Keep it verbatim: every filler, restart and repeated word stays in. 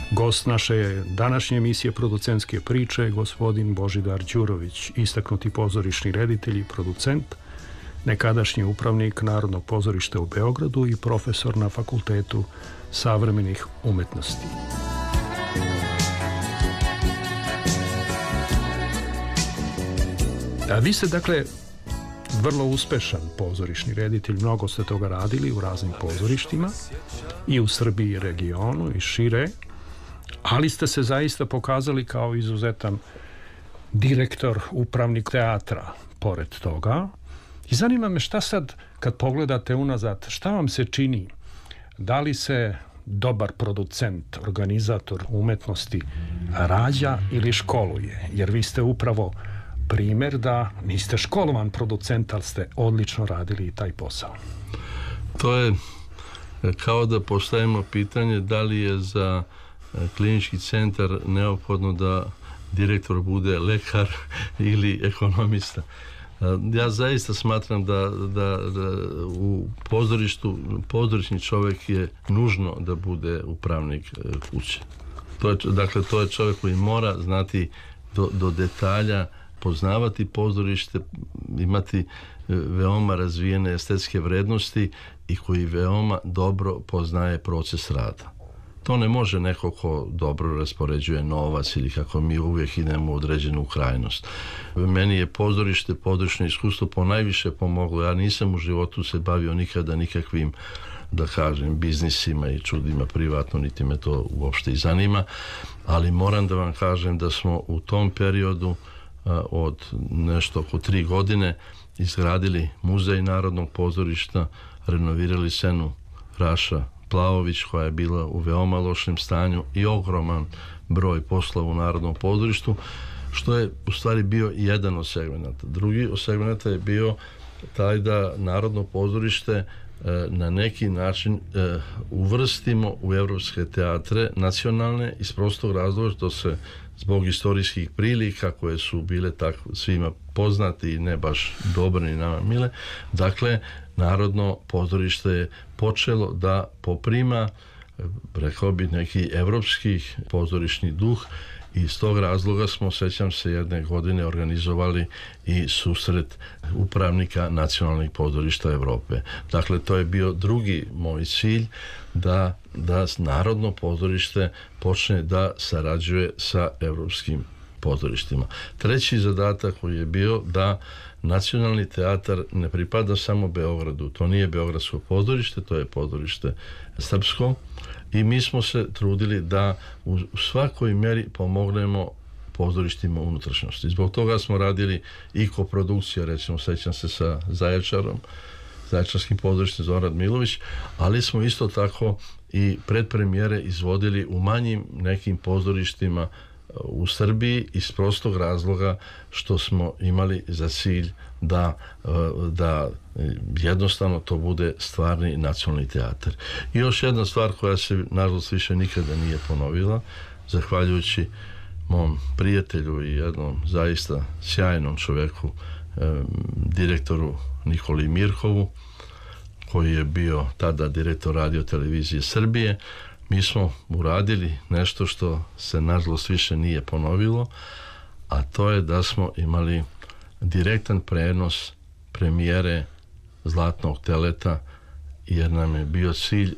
Gost naše današnje emisije Producentske priče je gospodin Božidar Đurović, istaknuti pozorišni reditelj i producent, nekadašnji upravnik Narodnog pozorišta u Beogradu i profesor na Fakultetu savremenih umetnosti. A vi ste, dakle, vrlo uspešan pozorišni reditelj, mnogo ste toga radili u raznim pozorištima i u Srbiji i regionu i šire, ali ste se zaista pokazali kao izuzetan direktor, upravnik teatra pored toga. I zanima me šta sad, kad pogledate unazad, šta vam se čini? Da li se dobar producent, organizator umetnosti rađa ili školuje? Jer vi ste upravo primjer da niste školovan producent, ali ste odlično radili i taj posao. To je kao da postavimo pitanje da li je za klinički centar neophodno da direktor bude lekar ili ekonomista. Ja zaista smatram da, da, da u pozorištu pozorišni čovjek je nužno da bude upravnik kuće. To je, dakle, to je čovjek koji mora znati do, do detalja, poznavati pozorište, imati veoma razvijene estetske vrednosti i koji veoma dobro poznaje proces rada. To ne može neko ko dobro raspoređuje novac ili kako mi uvijek idemo u određenu krajnost. Meni je pozorište, pozorišno iskustvo ponajviše pomoglo. Ja nisam u životu se bavio nikada nikakvim, da kažem, biznisima i čudima privatno, niti me to uopšte i zanima, ali moram da vam kažem da smo u tom periodu od nešto oko tri godine izgradili muzej Narodnog pozorišta, renovirali scenu Raša Plavović koja je bila u veoma lošem stanju i ogroman broj poslova u Narodnom pozorištu, što je u stvari bio jedan od segmenata. Drugi od segmenata je bio taj da Narodno pozorište na neki način uvrstimo u evropske teatre nacionalne iz prostog razloga što se zbog istorijskih prilika koje su bile tako svima poznati i ne baš dobre ni nama mile, dakle Narodno pozorište je počelo da poprima, rekao bi, neki evropski pozorišni duh i iz tog razloga smo, sećam se, jedne godine organizovali i susret upravnika nacionalnih pozorišta Evrope. Dakle, to je bio drugi moj cilj, da, da Narodno pozorište počne da sarađuje sa evropskim pozorištima. Treći zadatak koji je bio da Nacionalni teatar ne pripada samo Beogradu, to nije beogradsko pozorište, to je pozorište srpsko i mi smo se trudili da u svakoj meri pomognemo pozorištima unutrašnjosti. Zbog toga smo radili i koprodukcija, recimo, sećam se sa Zaječarom, Zaječarskim pozorištem Zoran Milović, ali smo isto tako i predpremijere izvodili u manjim nekim pozorištima u Srbiji iz prostog razloga što smo imali za cilj da, da jednostavno to bude stvarni nacionalni teatar. I još jedna stvar koja se nažalost više nikada nije ponovila, zahvaljujući mom prijatelju i jednom zaista sjajnom čoveku, direktoru Nikoli Mirkovu, koji je bio tada direktor Radio televizije Srbije. Mi smo uradili nešto što se nažalost više nije ponovilo, a to je da smo imali direktan prenos premijere Zlatnog teleta, jer nam je bio cilj